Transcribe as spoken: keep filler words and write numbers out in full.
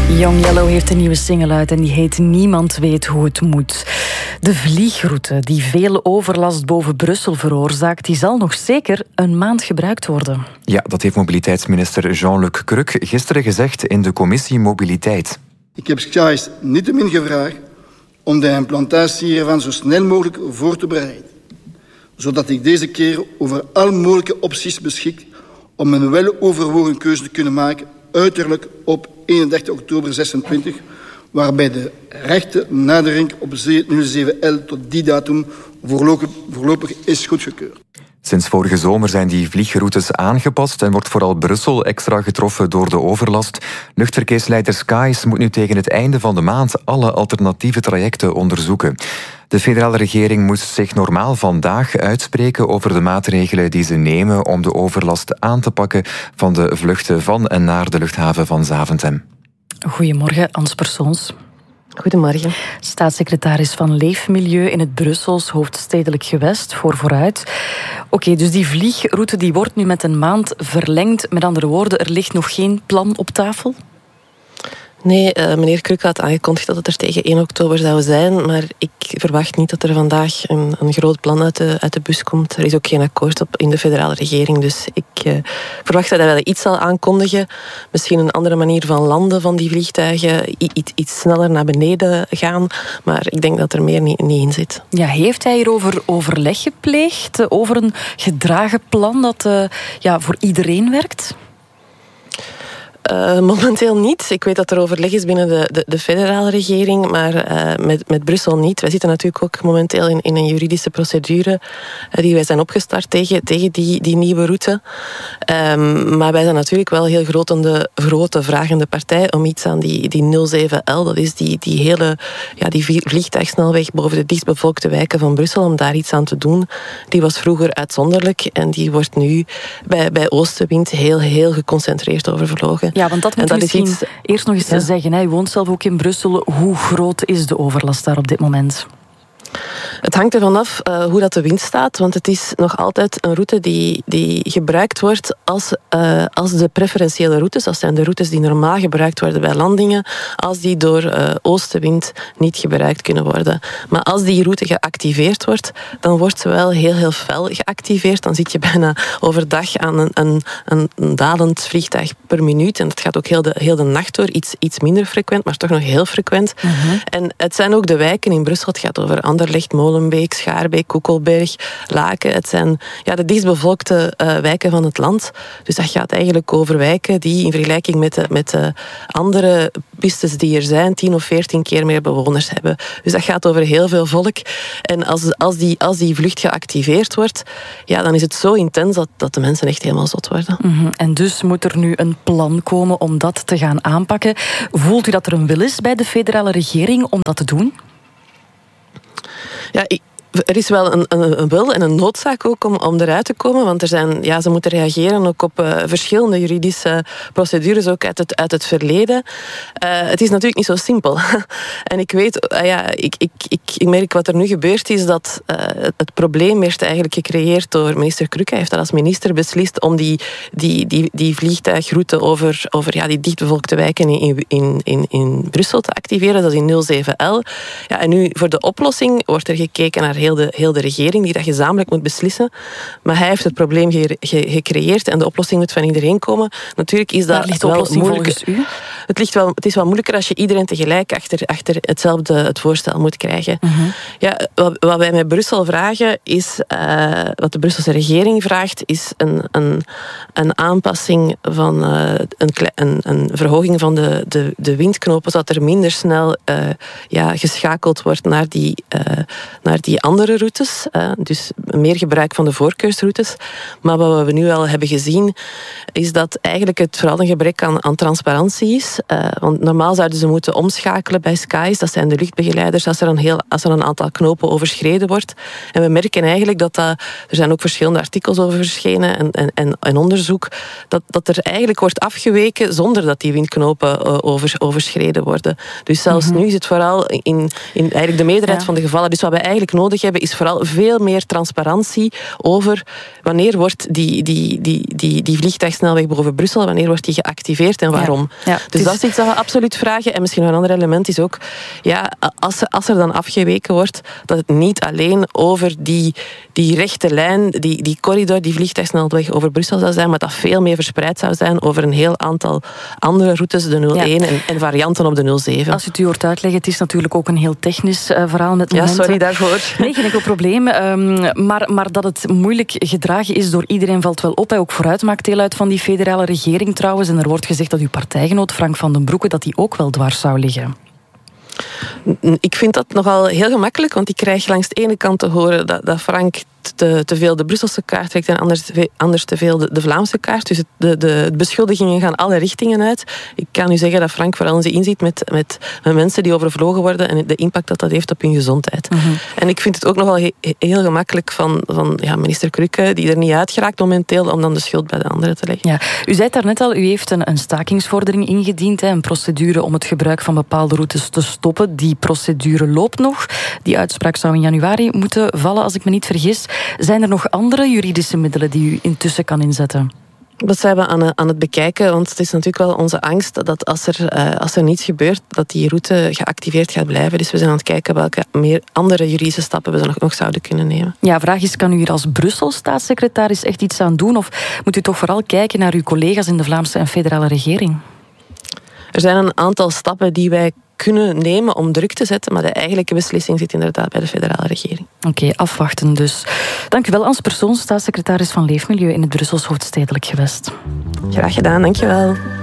Young Yellow heeft een nieuwe single uit en die heet Niemand weet hoe het moet. De vliegroute die veel overlast boven Brussel veroorzaakt, die zal nog zeker een maand gebruikt worden. Ja, dat heeft mobiliteitsminister Jean-Luc Crux gisteren gezegd in de commissie Mobiliteit. Ik heb Skies niettemin gevraagd om de implantatie hiervan zo snel mogelijk voor te bereiden, zodat ik deze keer over al mogelijke opties beschik om een weloverwogen keuze te kunnen maken, uiterlijk op eenendertig oktober zesentwintig, waarbij de rechte nadering op nul zeven L tot die datum voorlopig, voorlopig is goedgekeurd. Sinds vorige zomer zijn die vliegroutes aangepast en wordt vooral Brussel extra getroffen door de overlast. Luchtverkeersleider Skies moet nu tegen het einde van de maand alle alternatieve trajecten onderzoeken. De federale regering moest zich normaal vandaag uitspreken over de maatregelen die ze nemen om de overlast aan te pakken van de vluchten van en naar de luchthaven van Zaventem. Goedemorgen, Ans Persoons. Goedemorgen. Staatssecretaris van Leefmilieu in het Brussels hoofdstedelijk gewest voor Vooruit. Oké, okay, dus die vliegroute die wordt nu met een maand verlengd. Met andere woorden, er ligt nog geen plan op tafel? Nee, uh, meneer Crux had aangekondigd dat het er tegen één oktober zou zijn, maar ik verwacht niet dat er vandaag een, een groot plan uit de, uit de bus komt. Er is ook geen akkoord op in de federale regering, dus ik uh, verwacht dat hij wel iets zal aankondigen. Misschien een andere manier van landen van die vliegtuigen, iets, iets sneller naar beneden gaan, maar ik denk dat er meer niet, niet in zit. Ja, heeft hij hierover overleg gepleegd, over een gedragen plan dat uh, ja, voor iedereen werkt? Uh, momenteel niet. Ik weet dat er overleg is binnen de, de, de federale regering, maar uh, met, met Brussel niet. Wij zitten natuurlijk ook momenteel in, in een juridische procedure uh, die wij zijn opgestart tegen, tegen die, die nieuwe route. Um, maar wij zijn natuurlijk wel heel groot aan de grote vragende partij om iets aan die, die nul zeven L, dat is die, die hele ja, die vliegtuigsnelweg boven de dichtbevolkte wijken van Brussel, om daar iets aan te doen. Die was vroeger uitzonderlijk en die wordt nu bij, bij oostenwind heel, heel geconcentreerd overvlogen. Ja, want dat moet dat u misschien iets... eerst nog eens ja. zeggen. Hè. U woont zelf ook in Brussel. Hoe groot is de overlast daar op dit moment? Het hangt ervan af uh, hoe dat de wind staat, want het is nog altijd een route die, die gebruikt wordt als, uh, als de preferentiële routes. Dat zijn de routes die normaal gebruikt worden bij landingen, als die door uh, oostenwind niet gebruikt kunnen worden. Maar als die route geactiveerd wordt, dan wordt ze wel heel, heel fel geactiveerd. Dan zit je bijna overdag aan een, een, een, een dalend vliegtuig per minuut. En dat gaat ook heel de, heel de nacht door. Iets, iets minder frequent, maar toch nog heel frequent. Uh-huh. En het zijn ook de wijken in Brussel. Het gaat over Anderlecht, Molenbeek, Schaarbeek, Koekelberg, Laken. Het zijn ja, de dichtstbevolkte uh, wijken van het land. Dus dat gaat eigenlijk over wijken die in vergelijking met de, met de andere pistes die er zijn, tien of veertien keer meer bewoners hebben. Dus dat gaat over heel veel volk. En als, als, die, als die vlucht geactiveerd wordt, ja, dan is het zo intens dat, dat de mensen echt helemaal zot worden. Mm-hmm. En dus moet er nu een plan komen om dat te gaan aanpakken. Voelt u dat er een wil is bij de federale regering om dat te doen? Ja, ik, er is wel een, een, een wil en een noodzaak ook om, om eruit te komen, want er zijn, ja, ze moeten reageren ook op uh, verschillende juridische procedures, ook uit het, uit het verleden. Uh, het is natuurlijk niet zo simpel. En ik weet, uh, ja, ik, ik, ik, ik merk wat er nu gebeurt is dat uh, het probleem werd eigenlijk gecreëerd door minister Crux. Hij heeft dat als minister beslist om die, die, die, die vliegtuigroute over, over ja, die dichtbevolkte wijken in, in, in, in Brussel te activeren. Dat is in nul zeven L. Ja, en nu voor de oplossing wordt er gekeken naar heel de, heel de regering die dat gezamenlijk moet beslissen. Maar hij heeft het probleem ge, ge, gecreëerd en de oplossing moet van iedereen komen. Natuurlijk is dat Waar ligt de wel oplossing moeilijk. volgens u? Het, ligt wel, het is wel moeilijker als je iedereen tegelijk achter, achter hetzelfde het voorstel moet krijgen. Uh-huh. Ja, wat, wat wij met Brussel vragen is, uh, wat de Brusselse regering vraagt, is een, een, een aanpassing van uh, een, een, een verhoging van de, de, de windknopen, zodat er minder snel uh, ja, geschakeld wordt naar die, uh, naar die andere routes. Uh, dus meer gebruik van de voorkeursroutes. Maar wat we nu al hebben gezien, is dat eigenlijk het vooral een gebrek aan, aan transparantie is. Uh, want normaal zouden ze moeten omschakelen bij Skies. Dat zijn de luchtbegeleiders als er een, heel, als er een aantal knopen overschreden wordt. En we merken eigenlijk dat dat... Er zijn ook verschillende artikels over verschenen en, en, en, en onderzoek. Dat, dat er eigenlijk wordt afgeweken zonder dat die windknopen uh, over, overschreden worden. Dus zelfs mm-hmm. nu is het vooral in, in eigenlijk de meerderheid ja. van de gevallen. Dus wat we eigenlijk nodig nodig hebben, is vooral veel meer transparantie over wanneer wordt die, die, die, die, die vliegtuigsnelweg boven Brussel, wanneer wordt die geactiveerd en waarom. Ja. Ja, dus is... dat is iets dat we absoluut vragen. En misschien een ander element is ook, ja, als, als er dan afgeweken wordt, dat het niet alleen over die, die rechte lijn, die, die corridor, die vliegtuigsnelweg over Brussel zou zijn, maar dat veel meer verspreid zou zijn over een heel aantal andere routes, de nul één ja. en, en varianten op de nul zeven. Als u het u hoort uitleggen, het is natuurlijk ook een heel technisch uh, verhaal met momenten. Ja, sorry daarvoor. Nee, geen enkel probleem. Um, maar, maar dat het moeilijk gedragen is door iedereen valt wel op. Hij ook Vooruit maakt deel uit van die federale regering trouwens. En er wordt gezegd dat uw partijgenoot Frank van den Broeke dat die ook wel dwars zou liggen. Ik vind dat nogal heel gemakkelijk, want ik krijg langs de ene kant te horen dat, dat Frank te, te veel de Brusselse kaart trekt en anders, anders te veel de, de Vlaamse kaart. Dus het, de, de beschuldigingen gaan alle richtingen uit. Ik kan u zeggen dat Frank vooral zich inziet met, met, met mensen die overvlogen worden en de impact dat dat heeft op hun gezondheid. Mm-hmm. En ik vind het ook nogal he, heel gemakkelijk van, van ja, minister Krukke, die er niet uit geraakt momenteel, om dan de schuld bij de anderen te leggen. Ja, u zei het daarnet al, u heeft een, een stakingsvordering ingediend, hè, een procedure om het gebruik van bepaalde routes te stoppen. Die procedure loopt nog. Die uitspraak zou in januari moeten vallen, als ik me niet vergis. Zijn er nog andere juridische middelen die u intussen kan inzetten? Dat zijn we aan, aan het bekijken, want het is natuurlijk wel onze angst dat als er, uh, als er niets gebeurt, dat die route geactiveerd gaat blijven. Dus we zijn aan het kijken welke meer andere juridische stappen we nog, nog zouden kunnen nemen. Ja, vraag is, kan u hier als Brussel-staatssecretaris echt iets aan doen? Of moet u toch vooral kijken naar uw collega's in de Vlaamse en federale regering? Er zijn een aantal stappen die wij kunnen nemen om druk te zetten, maar de eigenlijke beslissing zit inderdaad bij de federale regering. Oké, okay, afwachten dus. Dank u wel als persoon, staatssecretaris van Leefmilieu in het Brussels hoofdstedelijk gewest. Graag gedaan, dank je wel.